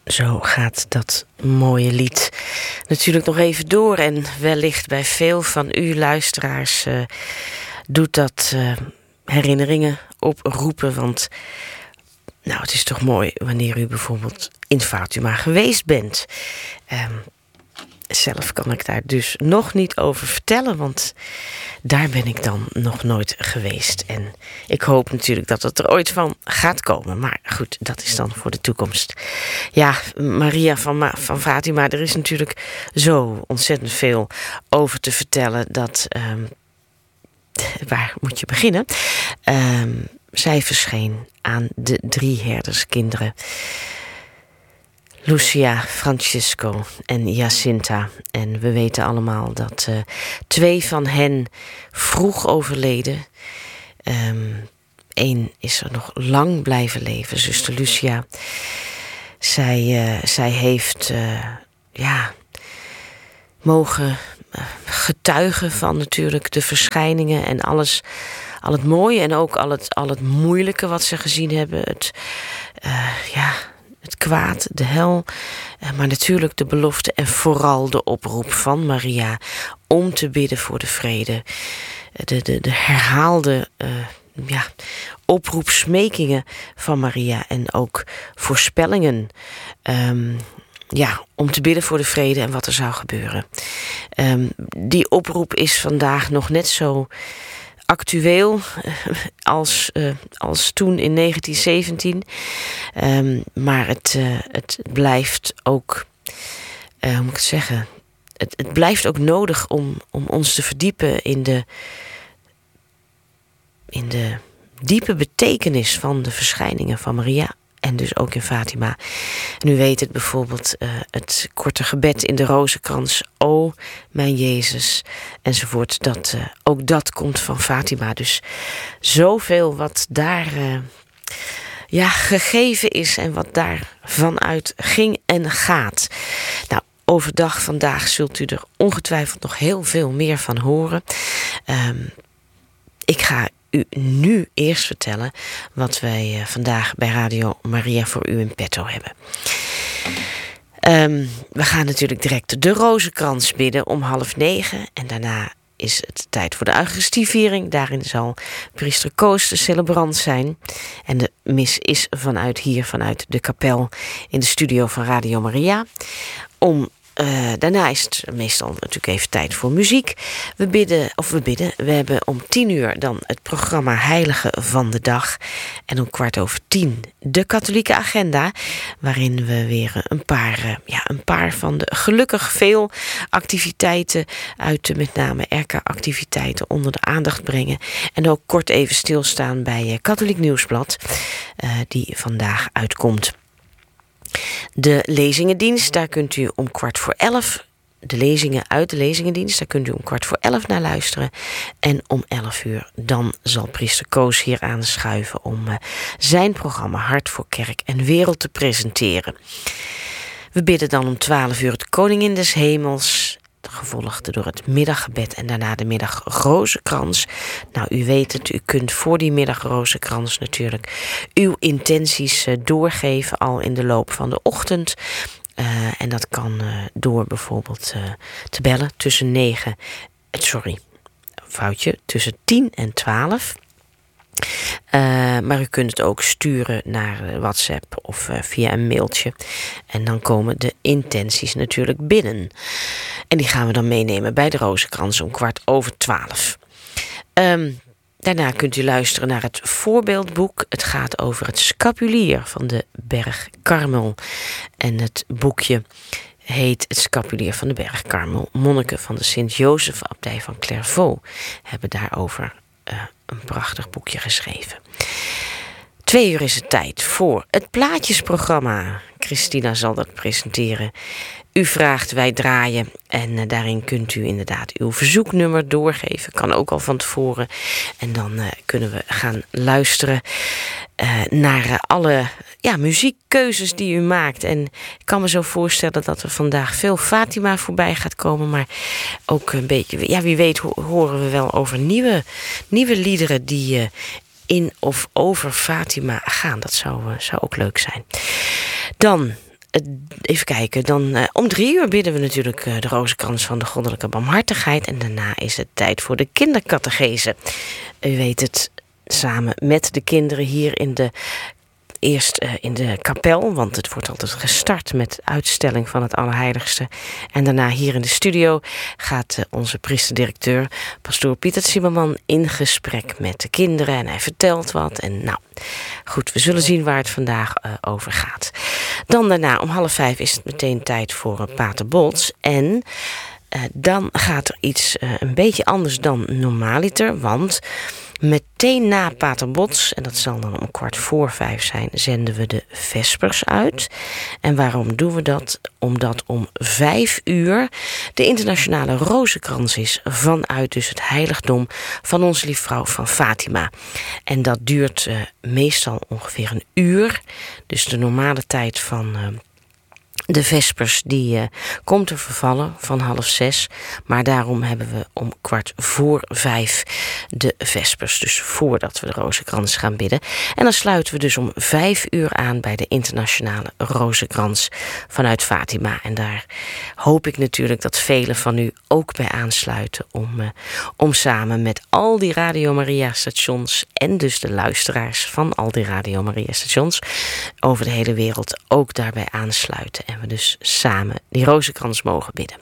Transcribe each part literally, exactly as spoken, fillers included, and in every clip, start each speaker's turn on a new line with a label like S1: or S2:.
S1: Zo gaat dat mooie lied natuurlijk nog even door. En wellicht bij veel van u luisteraars uh, doet dat uh, herinneringen oproepen. Want nou, het is toch mooi wanneer u bijvoorbeeld in Fatima geweest bent. Um, zelf kan ik daar dus nog niet over vertellen, want daar ben ik dan nog nooit geweest. En ik hoop natuurlijk dat het er ooit van gaat komen. Maar goed, dat is dan voor de toekomst. Ja, Maria van, Ma- van Fatima, er is natuurlijk zo ontzettend veel over te vertellen. Dat, um, waar moet je beginnen? Um, zij verscheen aan de drie herderskinderen. Lucia, Francisco en Jacinta. En we weten allemaal dat uh, twee van hen vroeg overleden. Um, Eén is er nog lang blijven leven, zuster Lucia. Zij, uh, zij heeft uh, ja, mogen uh, getuigen van natuurlijk de verschijningen en alles, al het mooie en ook al het, al het moeilijke wat ze gezien hebben. Het, uh, ja... Het kwaad, de hel, maar natuurlijk de belofte en vooral de oproep van Maria om te bidden voor de vrede. De, de, de herhaalde uh, ja, oproepsmekingen van Maria en ook voorspellingen um, ja, om te bidden voor de vrede en wat er zou gebeuren. Um, die oproep is vandaag nog net zo actueel als, uh, als toen in negentien zeventien. Um, maar het, uh, het blijft ook, uh, hoe moet ik het zeggen, het, het blijft ook nodig om, om ons te verdiepen in de, in de diepe betekenis van de verschijningen van Maria. En dus ook in Fatima. En u weet het bijvoorbeeld, uh, het korte gebed in de rozenkrans. O, mijn Jezus, enzovoort. Dat, uh, ook dat komt van Fatima. Dus zoveel wat daar uh, ja, gegeven is en wat daar vanuit ging en gaat. Nou, overdag vandaag zult u er ongetwijfeld nog heel veel meer van horen. Um, ik ga u nu eerst vertellen wat wij uh, vandaag bij Radio Maria voor u in petto hebben. Um, we gaan natuurlijk direct de rozenkrans bidden om half negen. En daarna is het tijd voor de Eucharistieviering. Daarin zal priester Koos de celebrant zijn. En de mis is vanuit hier, vanuit de kapel in de studio van Radio Maria. Om Uh, daarna is het meestal natuurlijk even tijd voor muziek. We bidden, of we bidden, we hebben om tien uur dan het programma Heilige van de Dag. En om kwart over tien de katholieke agenda. Waarin we weer een paar, uh, ja, een paar van de gelukkig veel activiteiten uit de met name R K-activiteiten onder de aandacht brengen. En ook kort even stilstaan bij uh, Katholiek Nieuwsblad, uh, die vandaag uitkomt. De lezingendienst, daar kunt u om kwart voor elf, de lezingen uit de lezingendienst, daar kunt u om kwart voor elf naar luisteren. En om elf uur, dan zal priester Koos hier aanschuiven om uh, zijn programma Hart voor Kerk en Wereld te presenteren. We bidden dan om twaalf uur het Koningin des Hemels, gevolgd door het middaggebed en daarna de middagrozenkrans. Nou, u weet het, u kunt voor die middagrozenkrans natuurlijk uw intenties uh, doorgeven al in de loop van de ochtend. Uh, en dat kan uh, door bijvoorbeeld uh, te bellen tussen negen, sorry, foutje, tussen tien en twaalf. Uh, maar u kunt het ook sturen naar WhatsApp of uh, via een mailtje. En dan komen de intenties natuurlijk binnen. En die gaan we dan meenemen bij de rozenkrans om kwart over twaalf. Um, daarna kunt u luisteren naar het voorbeeldboek. Het gaat over het scapulier van de berg Karmel. En het boekje heet Het Scapulier van de berg Karmel. Monniken van de Sint-Jozef-abdij van Clairvaux hebben daarover uh, een prachtig boekje geschreven. Twee uur is het tijd voor het plaatjesprogramma. Christina zal dat presenteren. U vraagt, wij draaien. En uh, daarin kunt u inderdaad uw verzoeknummer doorgeven. Kan ook al van tevoren. En dan uh, kunnen we gaan luisteren uh, naar uh, alle ja, muziekkeuzes die u maakt. En ik kan me zo voorstellen dat er vandaag veel Fatima voorbij gaat komen. Maar ook een beetje, ja, wie weet ho- horen we wel over nieuwe, nieuwe liederen die uh, in of over Fatima gaan. Dat zou, uh, zou ook leuk zijn. Dan even kijken, dan uh, om drie uur bidden we natuurlijk uh, de rozenkrans van de goddelijke barmhartigheid. En daarna is het tijd voor de kindercatechese. U weet het, samen met de kinderen hier in de... Eerst uh, in de kapel, want het wordt altijd gestart met uitstelling van het Allerheiligste. En daarna hier in de studio gaat uh, onze priester-directeur, pastoor Pieter Zimmerman, in gesprek met de kinderen. En hij vertelt wat. En nou, goed, we zullen zien waar het vandaag uh, over gaat. Dan daarna om half vijf is het meteen tijd voor uh, Pater Bolts. En uh, dan gaat er iets uh, een beetje anders dan normaaliter, want... meteen na Pater Bots, en dat zal dan om kwart voor vijf zijn, zenden we de Vespers uit. En waarom doen we dat? Omdat om vijf uur de internationale rozenkrans is vanuit dus het heiligdom van onze lieve vrouw van Fatima. En dat duurt uh, meestal ongeveer een uur. Dus de normale tijd van... Uh, De Vespers die uh, komt te vervallen van half zes. Maar daarom hebben we om kwart voor vijf de Vespers. Dus voordat we de rozenkrans gaan bidden. En dan sluiten we dus om vijf uur aan bij de internationale rozenkrans vanuit Fatima. En daar hoop ik natuurlijk dat velen van u ook bij aansluiten. Om, uh, om samen met al die Radio Maria stations en dus de luisteraars van al die Radio Maria stations over de hele wereld ook daarbij aansluiten. En we dus samen die rozenkrans mogen bidden.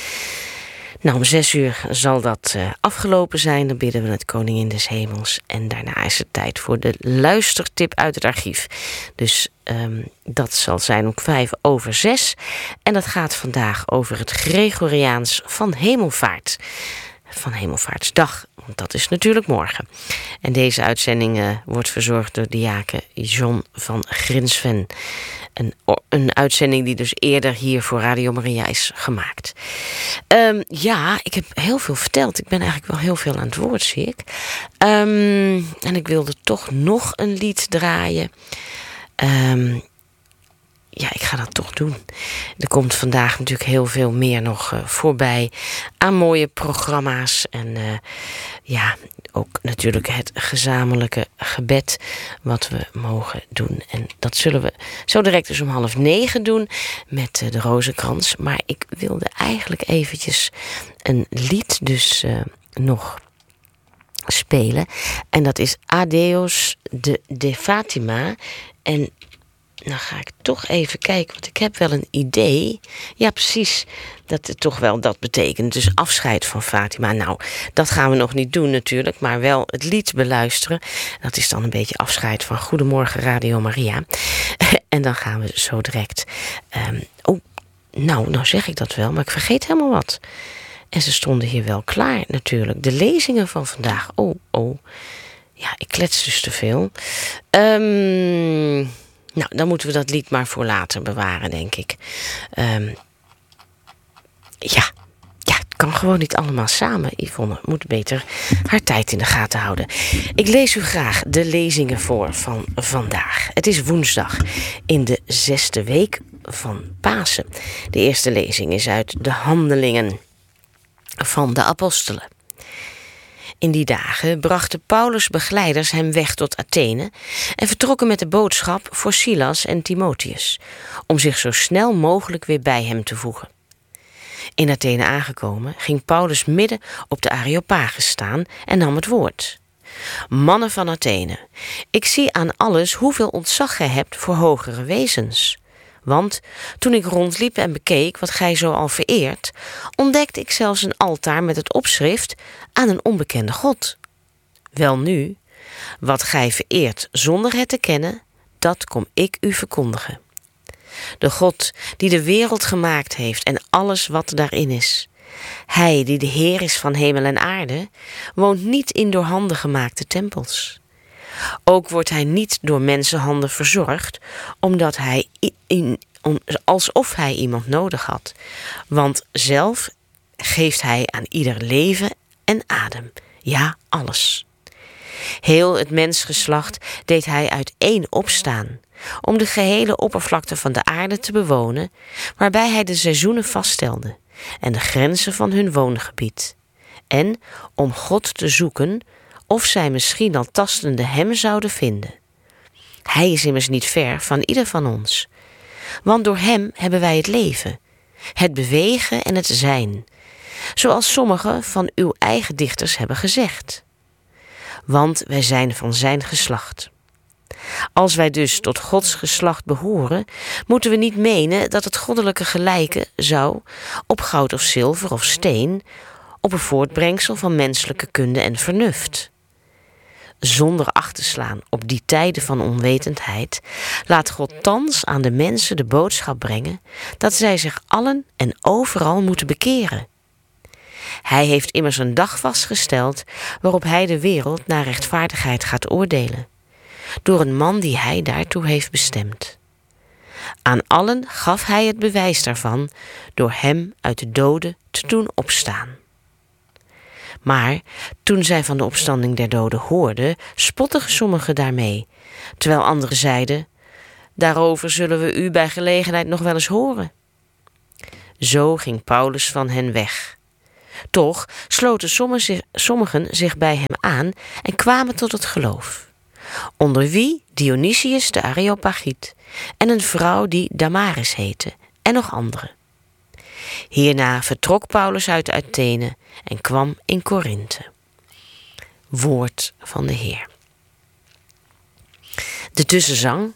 S1: Nou, om zes uur zal dat uh, afgelopen zijn. Dan bidden we het Koningin des Hemels. En daarna is het tijd voor de luistertip uit het archief. Dus um, dat zal zijn om vijf over zes. En dat gaat vandaag over het Gregoriaans van Hemelvaart. Van Hemelvaartsdag, want dat is natuurlijk morgen. En deze uitzending uh, wordt verzorgd door diaken John van Grinsven. Een, een uitzending die dus eerder hier voor Radio Maria is gemaakt. Um, ja, ik heb heel veel verteld. Ik ben eigenlijk wel heel veel aan het woord, zie ik. Um, en ik wilde toch nog een lied draaien. Um, ja, ik ga dat toch doen. Er komt vandaag natuurlijk heel veel meer nog uh, voorbij aan mooie programma's. En uh, ja, ook natuurlijk het gezamenlijke gebed wat we mogen doen. En dat zullen we zo direct dus om half negen doen met uh, de rozenkrans. Maar ik wilde eigenlijk eventjes een lied dus uh, nog spelen. En dat is Adeus de, de Fatima. En dan ga ik toch even kijken, want ik heb wel een idee. Ja, precies, dat het toch wel dat betekent. Dus afscheid van Fatima. Nou, dat gaan we nog niet doen natuurlijk, maar wel het lied beluisteren. Dat is dan een beetje afscheid van Goedemorgen Radio Maria. En dan gaan we zo direct... Um, oh, nou, nou zeg ik dat wel, maar ik vergeet helemaal wat. En ze stonden hier wel klaar natuurlijk. De lezingen van vandaag. Oh, oh. Ja, ik klets dus te veel. Ehm... Um, Nou, dan moeten we dat lied maar voor later bewaren, denk ik. Um, ja, ja, het kan gewoon niet allemaal samen. Yvonne moet beter haar tijd in de gaten houden. Ik lees u graag de lezingen voor van vandaag. Het is woensdag in de zesde week van Pasen. De eerste lezing is uit de Handelingen van de Apostelen. In die dagen brachten Paulus' begeleiders hem weg tot Athene en vertrokken met de boodschap voor Silas en Timotheus, om zich zo snel mogelijk weer bij hem te voegen. In Athene aangekomen ging Paulus midden op de Areopagus staan en nam het woord. Mannen van Athene, ik zie aan alles hoeveel ontzag gij hebt voor hogere wezens. Want toen ik rondliep en bekeek wat gij zo al vereert, ontdekte ik zelfs een altaar met het opschrift aan een onbekende God. Welnu, wat gij vereert zonder het te kennen, dat kom ik u verkondigen. De God die de wereld gemaakt heeft en alles wat daarin is. Hij die de Heer is van hemel en aarde, woont niet in door handen gemaakte tempels. Ook wordt hij niet door mensenhanden verzorgd, omdat hij in, om, alsof hij iemand nodig had. Want zelf geeft hij aan ieder leven en adem, ja, alles. Heel het mensgeslacht deed hij uiteen opstaan, om de gehele oppervlakte van de aarde te bewonen, waarbij hij de seizoenen vaststelde en de grenzen van hun woongebied. En om God te zoeken, of zij misschien al tastende hem zouden vinden. Hij is immers niet ver van ieder van ons. want door hem hebben wij het leven, het bewegen en het zijn, zoals sommige van uw eigen dichters hebben gezegd. Want wij zijn van zijn geslacht. Als wij dus tot Gods geslacht behoren, moeten we niet menen dat het goddelijke gelijken zou op goud of zilver of steen, op een voortbrengsel van menselijke kunde en vernuft. Zonder acht te slaan op die tijden van onwetendheid, laat God thans aan de mensen de boodschap brengen dat zij zich allen en overal moeten bekeren. Hij heeft immers een dag vastgesteld waarop hij de wereld naar rechtvaardigheid gaat oordelen, door een man die hij daartoe heeft bestemd. Aan allen gaf hij het bewijs daarvan door hem uit de doden te doen opstaan. Maar toen zij van de opstanding der doden hoorden, spottigen sommigen daarmee, terwijl anderen zeiden: daarover zullen we u bij gelegenheid nog wel eens horen. Zo ging Paulus van hen weg. Toch sloten sommigen zich bij hem aan en kwamen tot het geloof. Onder wie Dionysius de Areopagiet en een vrouw die Damaris heette en nog anderen. Hierna vertrok Paulus uit Athene en kwam in Korinthe. Woord van de Heer. De tussenzang.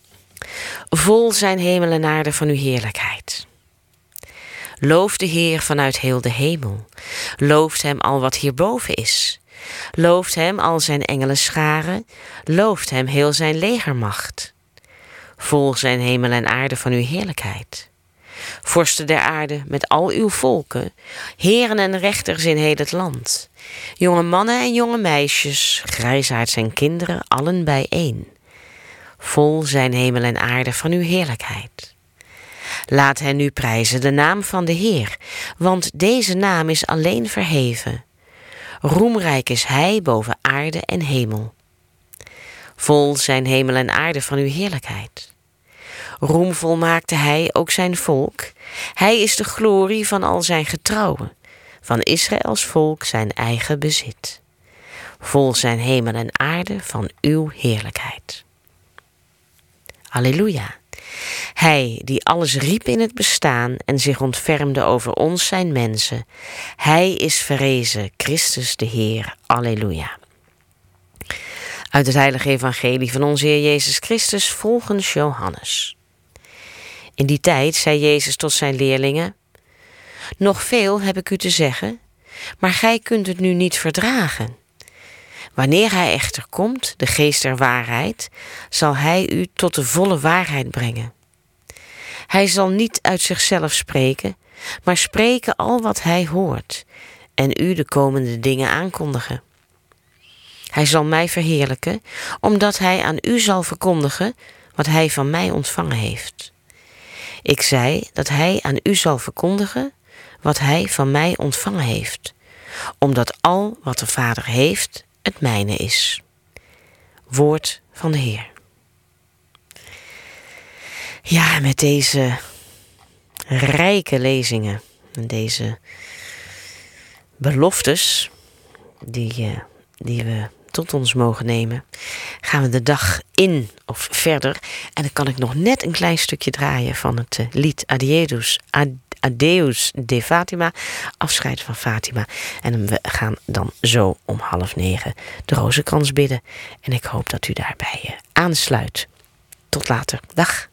S1: Vol zijn hemel en aarde van uw heerlijkheid. Loof de Heer vanuit heel de hemel. Looft hem al wat hierboven is. Looft hem al zijn engelen scharen. Looft hem heel zijn legermacht. Vol zijn hemel en aarde van uw heerlijkheid. Vorsten der aarde met al uw volken, heren en rechters in heel het land, jonge mannen en jonge meisjes, grijsaards en kinderen, allen bijeen. Vol zijn hemel en aarde van uw heerlijkheid. Laat hen nu prijzen de naam van de Heer, want deze naam is alleen verheven. Roemrijk is hij boven aarde en hemel. Vol zijn hemel en aarde van uw heerlijkheid. Roemvol maakte hij ook zijn volk. Hij is de glorie van al zijn getrouwen, van Israëls volk zijn eigen bezit. Vol zijn hemel en aarde van uw heerlijkheid. Alleluia. Hij die alles riep in het bestaan en zich ontfermde over ons zijn mensen. Hij is verrezen, Christus de Heer. Alleluia. Uit het heilige evangelie van onze Heer Jezus Christus volgens Johannes. In die tijd zei Jezus tot zijn leerlingen: nog veel heb ik u te zeggen, maar gij kunt het nu niet verdragen. Wanneer hij echter komt, de geest der waarheid, zal hij u tot de volle waarheid brengen. Hij zal niet uit zichzelf spreken, maar spreken al wat hij hoort en u de komende dingen aankondigen. Hij zal mij verheerlijken, omdat hij aan u zal verkondigen wat hij van mij ontvangen heeft. Ik zei dat hij aan u zal verkondigen wat hij van mij ontvangen heeft, omdat al wat de Vader heeft, het mijne is. Woord van de Heer. Ja, met deze rijke lezingen en deze beloftes die, die we tot ons mogen nemen, gaan we de dag in of verder. En dan kan ik nog net een klein stukje draaien van het uh, lied Adeus, Adeus de Fatima, afscheid van Fatima. En we gaan dan zo om half negen de rozenkrans bidden. En ik hoop dat u daarbij uh, aansluit. Tot later. Dag.